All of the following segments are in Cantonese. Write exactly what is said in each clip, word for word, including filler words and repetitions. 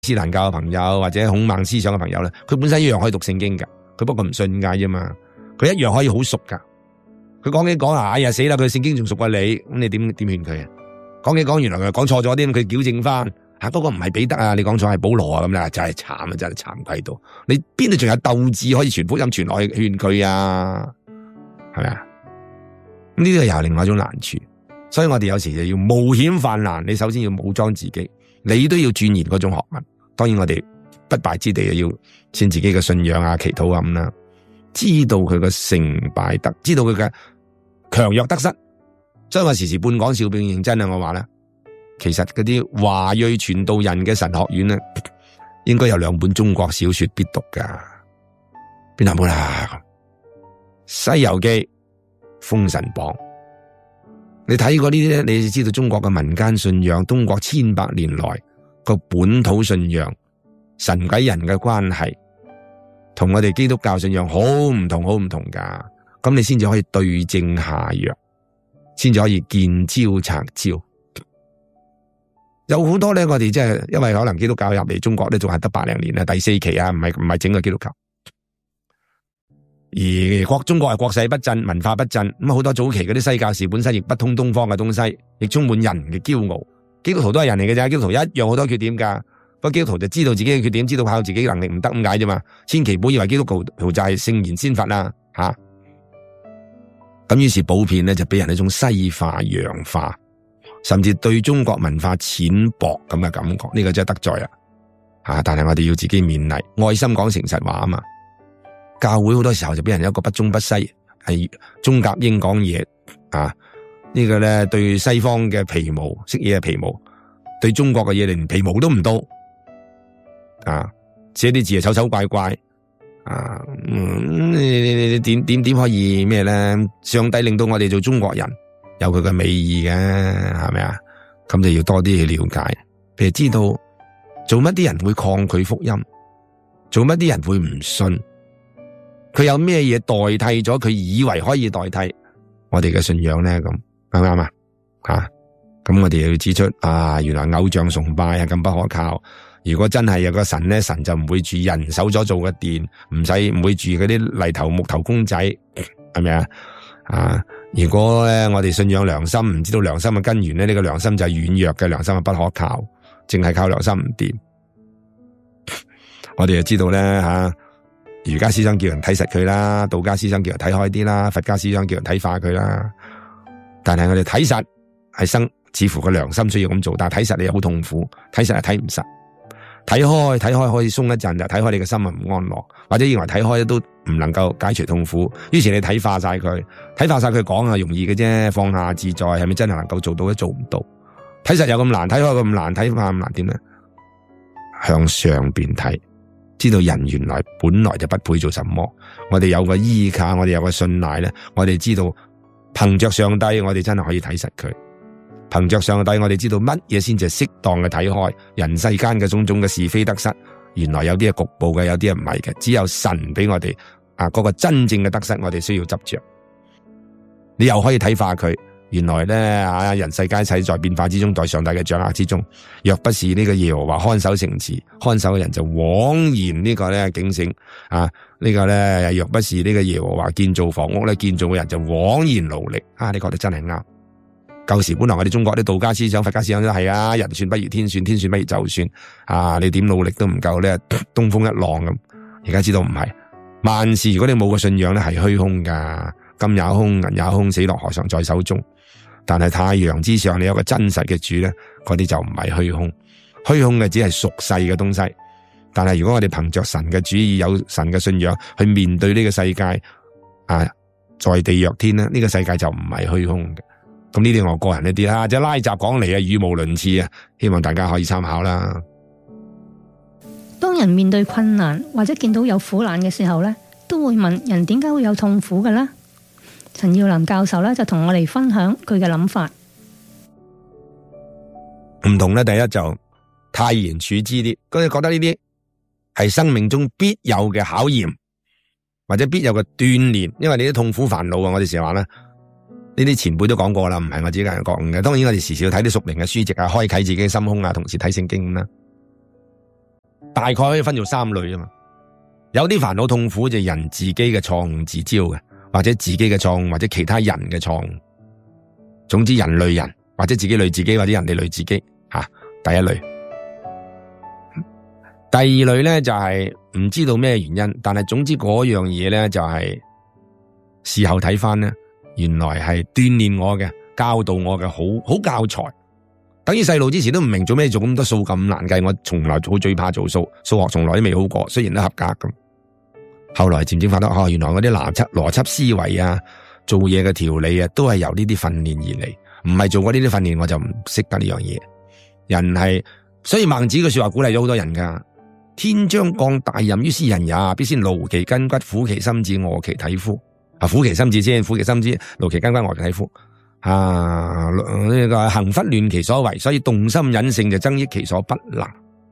斯蘭教嘅朋友或者孔孟思想嘅朋友咧，佢本身一樣可以讀聖經噶，佢不過唔信解啫嘛，佢一樣可以好熟噶。佢講幾講啊，哎呀死啦，佢聖經仲熟過你，咁你點點勸佢啊？講幾講，原來佢講錯咗啲，佢矯正翻，吓嗰個唔係彼得啊，你講錯係保羅啊，咁啦，真係慘啊，真係慚愧到，你邊度仲有鬥志可以傳福音傳落去勸佢啊？係咪啊？咁呢個又係另外一種難處，所以我哋有時就要冒險犯難，你首先要武裝自己，你都要鑽研嗰種學問。當然我哋不敗之地要先自己嘅信仰啊、祈禱啊咁啦，知道佢嘅成敗得，知道佢嘅強弱得失。所以我時時半講笑半認真啊！我話咧，其實嗰啲華裔傳道人嘅神學院咧，應該有兩本中國小說必讀噶。邊兩本啊？《西遊記》《封神榜》。你睇過呢啲咧，你就知道中國嘅民間信仰，中國千百年來個本土信仰，神鬼人嘅關係，同我哋基督教信仰好唔同，好唔同噶。咁你先至可以對症下藥，先至可以見招拆招。有好多咧，我哋即係因為可能基督教入嚟中國咧，仲係得百零年啊，第四期啊，唔係唔係整個基督教。而國中國係國勢不振，文化不振，咁好多早期嗰啲西教士本身亦不通東方嘅東西，亦充滿人嘅驕傲。基督徒都係人嚟嘅啫，基督徒一樣好多缺點噶。不過基督徒就知道自己嘅缺點，知道靠自己能力唔得咁解啫嘛。千祈唔好以為基督徒就係聖賢先佛啦，吓、啊。咁於是普遍咧就俾人一種西化、洋化，甚至對中國文化淺薄咁嘅感覺，呢、這個真係得罪啊！吓，但係我哋要自己勉勵，愛心講誠實話啊嘛。教會好多時候就俾人一個不中不西，係中甲英講嘢啊！這個、呢個咧對西方嘅皮毛識嘢嘅皮毛，對中國嘅嘢連皮毛都唔到啊！寫啲字係醜醜怪怪啊！嗯，你點點點可以咩咧？上帝令到我哋做中國人有佢嘅美意嘅，係咪啊？咁就要多啲去了解，譬如知道做乜啲人會抗拒福音，做乜啲人會唔信。佢有咩嘢代替咗佢以為可以代替我哋嘅信仰咧？咁啱唔啱啊？吓，咁我哋又要指出啊，原來偶像崇拜啊咁不可靠。如果真係有個神咧，神就唔會住人手所做嘅殿，唔使唔會住嗰啲泥頭木頭公仔，係咪啊？啊，如果咧我哋信仰良心，唔知道良心嘅根源咧，呢個良心就係軟弱嘅良心，係不可靠，淨係靠良心唔掂。我哋就知道咧吓。儒家思想叫人睇實佢啦，道家思想叫人睇開啲啦，佛家思想叫人睇化佢啦。但係我哋睇實係生，似乎個良心需要咁做，但係睇實你又好痛苦，睇實係睇唔實。睇開睇開可以鬆一陣，就睇開你嘅心啊唔安樂，或者認為睇開都唔能夠解除痛苦，於是你睇化晒佢，睇化晒佢講啊容易嘅啫，放下自在係咪真係能夠做到？都做唔到。睇實有咁難，睇開咁難，睇化咁難，點咧？向上邊睇。知道人原來本來就不配做什麼，我哋有個依靠，我哋有個信賴咧，我哋知道憑着上帝，我哋真係可以睇實佢。憑着上帝，我哋知道乜嘢先至係適當嘅睇開人世間嘅種種嘅是非得失，原來有啲係局部嘅，有啲係唔係嘅，只有神俾我哋啊嗰個真正嘅得失，我哋需要執着。你又可以睇化佢。原來咧啊，人世間一切在變化之中，在上帝嘅掌握之中。若不是呢個耶和華看守城池，看守嘅人就枉然呢個咧警醒啊！呢個咧若不是呢個耶和華建造房屋咧，建造嘅人就枉然勞力啊！你覺得真係啱。舊時本來我哋中國啲道家思想、佛家思想都係啊，人算不如天算，天算不如就算啊！你點努力都唔夠咧，東風一浪咁。而家知道唔係，萬事如果你冇個信仰咧，係虛空噶，金也空，銀也空，死落何嘗在手中。但係太陽之上，你有個真實嘅主咧，嗰啲就唔係虛空，虛空嘅只係俗世嘅東西。但係如果我哋憑着神嘅主意，有神嘅信仰去面對呢個世界，啊，在地若天咧，呢個世界就唔係虛空嘅。咁呢啲我個人一啲啦，即係拉雜講嚟啊，語無倫次啊，希望大家可以參考啦。 當人面對困難或者見到有苦難嘅時候咧，都會問人點解會有痛苦嘅咧？陳耀林教授咧就同我哋分享佢嘅諗法。 唔同咧，第一就泰然處之啲，佢哋覺得呢啲係生命中必有嘅考驗，或者必有嘅鍛煉。因為你啲痛苦煩惱啊，我哋成日話咧，呢啲前輩都講過啦，唔係我自己個人講嘅。當然我哋時時要睇啲屬靈嘅書籍啊，開啟自己嘅心胸啊，同時睇聖經啦。 大概可以分做三類啊嘛。有啲煩惱痛苦就係人自己嘅錯誤自招嘅，或者自己嘅錯誤，或者其他人嘅錯誤。總之人累人，或者自己累自己，或者人哋累自己吓、啊。第一類。第二類咧就係唔知道咩原因，但係總之嗰樣嘢咧就係事後睇翻咧，原來係鍛煉我嘅，教導我嘅好好教材。等於細路之前都唔明做咩做咁多數咁難計，我從來好最怕做數，數學從來都未好過，雖然都合格咁。後來漸漸發覺哦，原來嗰啲邏輯邏輯思維啊，做嘢嘅條理啊，都係由呢啲訓練而嚟，唔係做過呢啲訓練我就唔識得呢樣嘢。人係，所以孟子嘅說話鼓勵咗好多人噶。天將降大任於斯人也，必先勞其筋骨，苦其心志，餓其體膚。啊，苦其心志先，苦其心志，勞其筋骨，餓其體膚。啊，呢、這個行拂亂其所為，所以動心忍性就增益其所不能。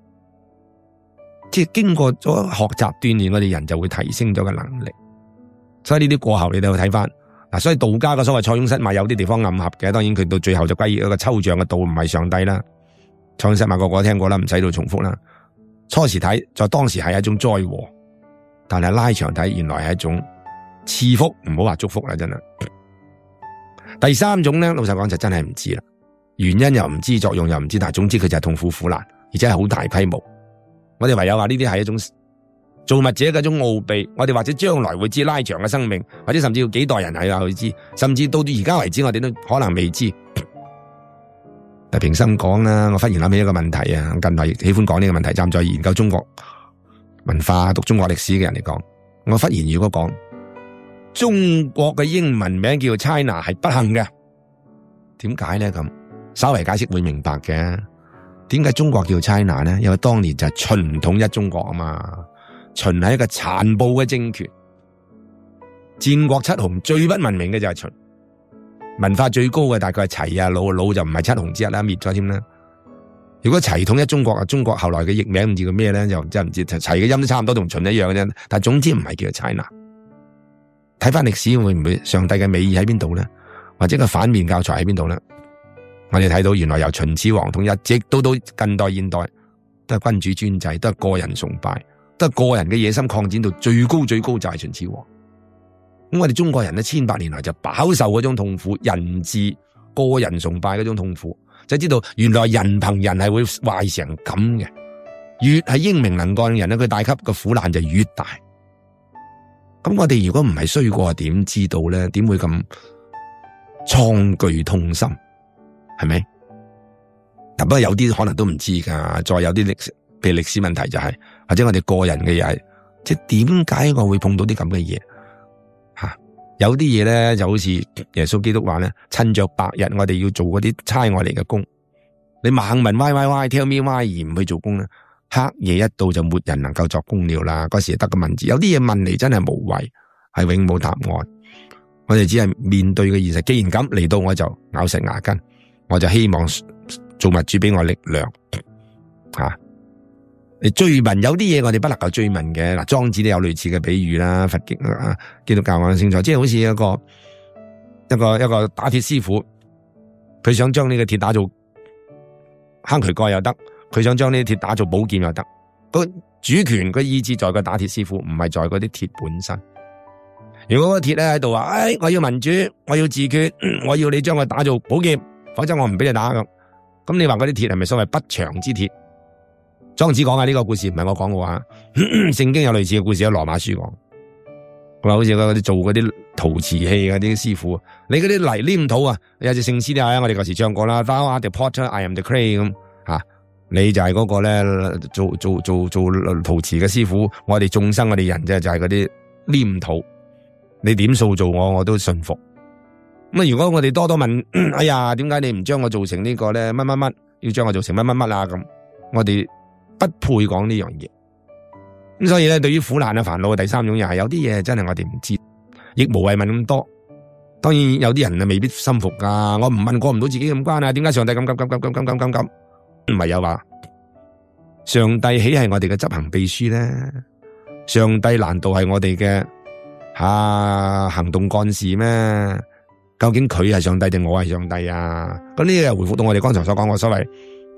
即係經過咗學習鍛煉，我哋人就會提升咗個能力。所以呢啲過後你都要睇翻。嗱，所以道家嘅所謂塞翁失馬，有啲地方暗合嘅，當然佢到最後就歸於一個抽象嘅道，唔係上帝啦。塞翁失馬個個都聽過啦，唔使到重複啦。初時睇在當時係一種災禍，但係拉長睇，原來係一種賜福，唔好話祝福啦，真係。第三種咧，老實講就真係唔知啦，原因又唔知，作用又唔知，但係總之佢就係痛苦苦難，而且係好大規模。我哋唯有話呢啲係一種造物者嘅一種奧秘，我哋或者將來會知拉長嘅生命，或者甚至要幾代人係去知，甚至到到而家為止，我哋都可能未知。但平心講啦，我忽然諗起一個問題啊，近來喜歡講呢個問題，站在研究中國文化、讀中國歷史嘅人嚟講，我忽然如果講中國嘅英文名叫 China 係不幸嘅，點解咧？咁稍微解釋會明白嘅。點解中國叫 China 呢？因為當年就係秦統一中國啊嘛，秦係一個殘暴嘅政權，戰國七雄最不文明嘅就係秦。文化最高嘅大概係齊啊，魯魯就唔係七雄之一啦，滅咗添啦。如果齊統一中國啊，中國後來嘅譯名唔知叫咩咧，就真係唔知。齊嘅音都差唔多同秦一樣嘅啫，但係總之唔係叫 China。睇翻歷史會唔會上帝嘅美意喺邊度咧？或者個反面教材喺邊度咧？我哋睇到原來由秦始皇統一，直到到近代現代，都係君主專制，都係個人崇拜，都係個人嘅野心擴展到最高最高就係秦始皇。咁我哋中國人咧，千百年來就飽受嗰種痛苦，人治個人崇拜嗰種痛苦，就知道原來人憑人係會壞成咁嘅。越係英明能幹嘅人咧，佢帶給個苦難就越大。咁我哋如果唔係衰過，點知道咧？點會咁蒼巨痛心？係咪？但不過有啲可能都唔知噶。再有啲歷史，譬如歷史問題就係、是，或者我哋個人嘅嘢，即係點解我會碰到啲咁嘅嘢？吓，有啲嘢咧就好似耶穌基督話咧，趁着白日我哋要做嗰啲差我嚟嘅工。你猛問 why why why tell me why 而唔去做工咧，黑夜一到就沒人能夠作工了啦。嗰時得個問字，有啲嘢問嚟真係無謂，係永冇答案。我哋只係面對嘅現實，既然咁嚟到，我就咬實牙根。我就希望造物主俾我力量，吓、啊、你追問有啲嘢我哋不能夠追問嘅。嗱，莊子都有類似嘅比喻啦，佛經啊，基督教講清楚，即係好似一個一個一個打鐵師傅，佢想將呢個鐵打做坑渠蓋又得，佢想將呢啲鐵打做寶劍又得。個主權個意志在個打鐵師傅，唔係在嗰啲鐵本身。如果個鐵咧喺度話，哎，我要民主，我要自決，我要你將佢打做寶劍。否則我唔俾你打咁，咁你話嗰啲鐵係咪所謂不祥之鐵？莊子講嘅呢個故事唔係我講嘅話，聖經有類似嘅故事，喺羅馬書講。佢話好似嗰啲做嗰啲陶瓷器嗰啲師傅，你嗰啲泥黏土啊，有隻聖詩啲啊，我哋舊時唱過啦 ，Thou art the potter, I am the clay 咁吓，你就係嗰個咧做做做做陶瓷嘅師傅，我哋眾生我哋人啫就係嗰啲黏土，你點塑造我我都信服。咁啊！如果我哋多多問，哎呀，點解你唔將我做成呢個咧？乜乜乜，要將我做成乜乜乜啊？咁我哋不配講呢樣嘢。咁所以咧，對於苦難啊、煩惱嘅第三種又係有啲嘢真係我哋唔知，亦無謂問咁多。當然有啲人啊未必心服噶。我唔問過唔到自己咁關啊？點解上帝咁咁咁咁咁咁咁咁咁？唔係有話上帝豈係我哋嘅執行秘書咧？上帝難道係我哋嘅吓行動幹事咩？究竟佢係上帝定我係上帝啊？咁呢個又回復到我哋剛才所講嘅所謂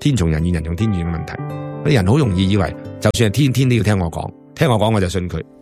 天從人願，人從天願嘅問題。啲人好容易以為，就算係天，天都要聽我講，聽我講我就信佢。